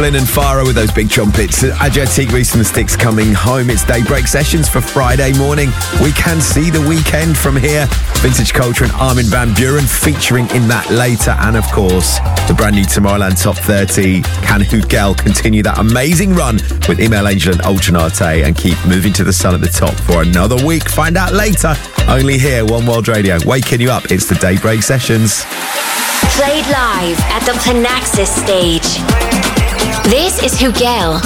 Lynn and Farah with those big trumpets. Ajay Tigris and the Sticks coming home. It's Daybreak Sessions for Friday morning. We can see the weekend from here. Vintage Culture and Armin van Buuren featuring in that later. And of course, the brand new Tomorrowland Top 30. Can Hugel continue that amazing run with Email Angel and Ultranate and keep moving to the sun at the top for another week? Find out later. Only here, One World Radio. Waking you up. It's the Daybreak Sessions. Played live at the Planaxis stage. This is Hugel.